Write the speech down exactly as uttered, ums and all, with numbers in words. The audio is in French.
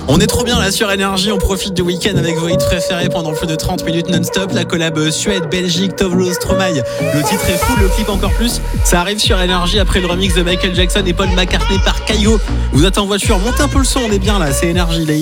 On est trop bien là sur Énergie, on profite du week-end avec vos hits préférés pendant plus de trente minutes non-stop. La collab Suède-Belgique, Tovlo Stromae. Le titre est fou, le clip encore plus. Ça arrive sur Énergie après le remix de Michael Jackson et Paul McCartney par Kygo. Vous êtes en voiture, montez un peu le son, on est bien là, c'est Énergie. Les